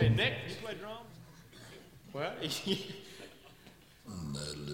Hey, Nick, you play drums? Well, Not a